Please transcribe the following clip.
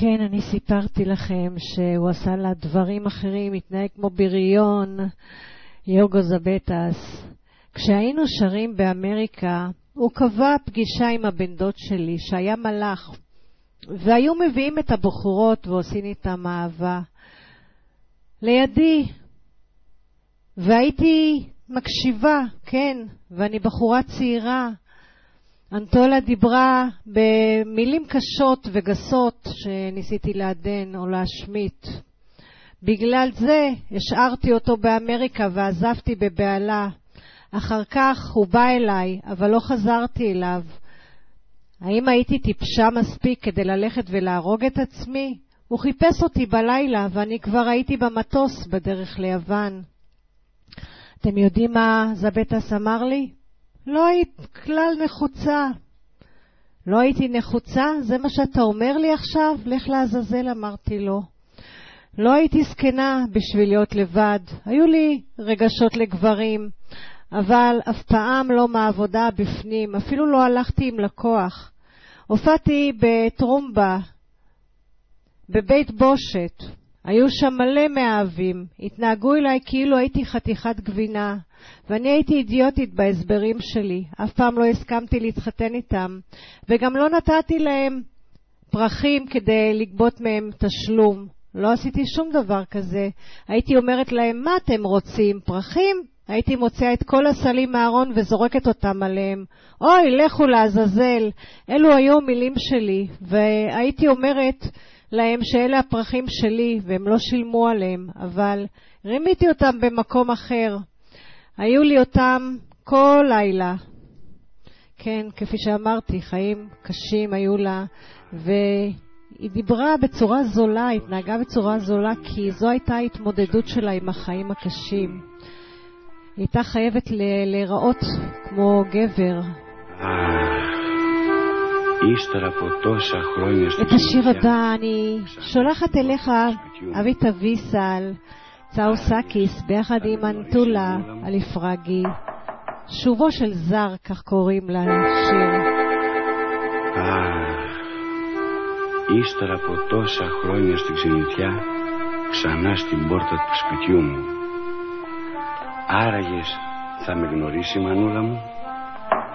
כן, אני סיפרתי לכם שהוא עשה לה דברים אחרים, התנהג כמו בריון, יוגו זבטס. כשהיינו שרים באמריקה, הוא קבע פגישה עם הבן דוד שלי, שהיה מלאך, והיו מביאים את הבחורות ועושים איתם אהבה לידי, והייתי מקשיבה, כן, ואני בחורה צעירה. אנטולה דיברה במילים קשות וגסות שניסיתי לעדן או להשמיט. בגלל זה השארתי אותו באמריקה ועזבתי בבעלה. אחר כך הוא בא אליי, אבל לא חזרתי אליו. האם הייתי טיפשה מספיק כדי ללכת ולהרוג את עצמי? הוא חיפש אותי בלילה ואני כבר הייתי במטוס בדרך ליוון. אתם יודעים מה זבטס אמר לי? לא היית כלל נחוצה. לא הייתי נחוצה? זה מה שאתה אומר לי עכשיו? לך לעזאזל, אמרתי לו. לא הייתי זקנה בשביל להיות לבד. היו לי רגשות לגברים, אבל אף פעם לא מהעבודה בפנים. אפילו לא הלכתי עם לקוח. הופעתי בטרומבה, בבית בושת. היו שם מלא מאהבים. התנהגו אליי כאילו הייתי חתיכת גבינה. ואני הייתי אידיוטית בהסברים שלי. אף פעם לא הסכמתי להתחתן איתם. וגם לא נתתי להם פרחים כדי לגבות מהם תשלום. לא עשיתי שום דבר כזה. הייתי אומרת להם, מה אתם רוצים? פרחים? הייתי מוציאה את כל הסלים מהארון וזורקת אותם עליהם. אוי, לכו לעזאזל. אלו היו מילים שלי. והייתי אומרת להם שאלה הפרחים שלי, והם לא שילמו עליהם. אבל רימיתי אותם במקום אחר. היו לי אותם כל לילה. כן, כפי שאמרתי, חיים קשים היו לה, והיא דיברה בצורה זולה, התנהגה בצורה זולה, כי זו הייתה ההתמודדות שלה עם החיים הקשים. היא הייתה חייבת להיראות כמו גבר. את השיר הבא אני שולחת אליך, אבית אביסל, צאו סאקיס, ביחד עם אנטולה אליפרגי. שובו של זר, כך קוראים לשיר. Ύστερα από τόσα χρόνια στην ξενιτιά, ξανά στην πόρτα του σπιτιού μου. Άραγες θα με γνωρίσει, μανούλα μου?